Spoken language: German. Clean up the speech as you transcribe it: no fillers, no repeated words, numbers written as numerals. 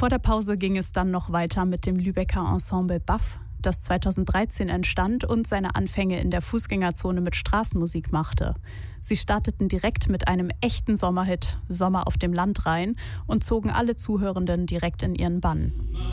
Vor der Pause ging es dann noch weiter mit dem Lübecker Ensemble BAF, das 2013 entstand und seine Anfänge in der Fußgängerzone mit Straßenmusik machte. Sie starteten direkt mit einem echten Sommerhit, Sommer auf dem Land rein, und zogen alle Zuhörenden direkt in ihren Bann.